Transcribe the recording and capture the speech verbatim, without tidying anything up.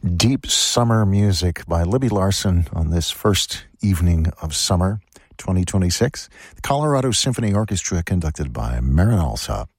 Deep Summer Music by Libby Larsen on this first evening of summer twenty twenty-six. The Colorado Symphony Orchestra conducted by Marin Alsop.